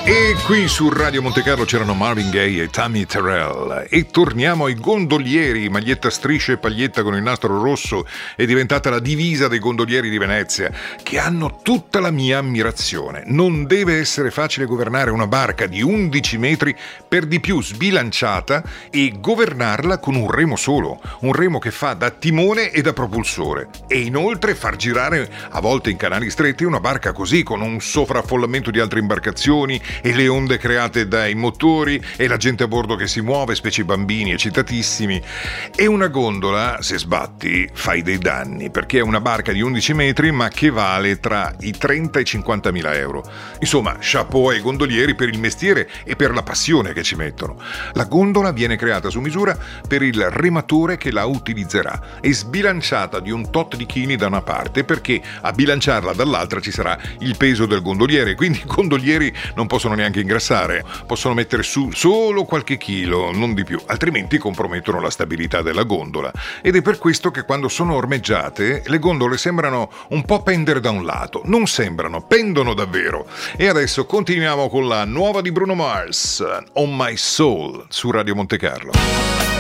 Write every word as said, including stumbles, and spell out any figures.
E qui su Radio Monte Carlo c'erano Marvin Gaye e Tammy Terrell. E torniamo ai gondolieri. Maglietta strisce e paglietta con il nastro rosso è diventata la divisa dei gondolieri di Venezia, che hanno tutta la mia ammirazione. Non deve essere facile governare una barca di undici metri, per di più sbilanciata, e governarla con un remo solo, un remo che fa da timone e da propulsore, e inoltre far girare a volte in canali stretti una barca così, con un sovraffollamento di altre imbarcazioni e le onde create dai motori e la gente a bordo che si muove, specie bambini eccitatissimi. E una gondola, se sbatti, fai dei danni, perché è una barca di undici metri ma che vale tra i trenta e i cinquanta mila euro. Insomma, chapeau ai gondolieri per il mestiere e per la passione che ci mettono. La gondola viene creata su misura per il rematore che la utilizzerà e sbilanciata di un tot di chili da una parte, perché a bilanciarla dall'altra ci sarà il peso del gondoliere, quindi i gondolieri non possono neanche ingrassare, possono mettere su solo qualche chilo, non di più, altrimenti compromettono la stabilità della gondola. Ed è per questo che quando sono ormeggiate le gondole sembrano un po' pendere da un lato, non sembrano, pendono davvero. E adesso continuiamo con la nuova di Bruno Mars, On My Soul, su Radio Monte Carlo.